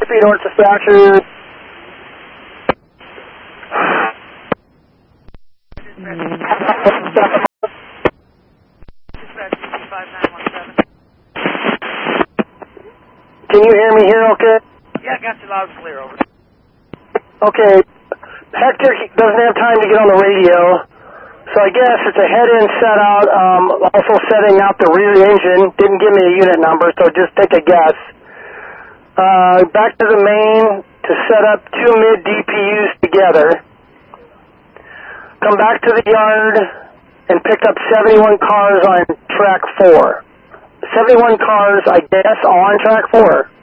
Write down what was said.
speed north to Thatcher. Can you hear me here okay? Yeah, got you loud and clear, over. Okay. Hector doesn't have time to get on the radio, so I guess it's a head-in set-out, also setting out the rear engine. Didn't give me a unit number, so just take a guess. Back to the main to set up 2 mid-DPUs together. Come back to the yard and pick up 71 cars on track 4. 71 cars, I guess, all on track 4.